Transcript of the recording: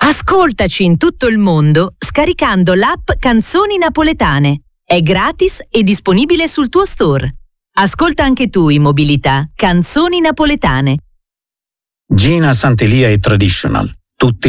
Ascoltaci in tutto il mondo scaricando l'app Canzoni Napoletane. È gratis e disponibile sul tuo store. Ascolta anche tu in mobilità Canzoni Napoletane. Gina Santelia e Traditional. Tutti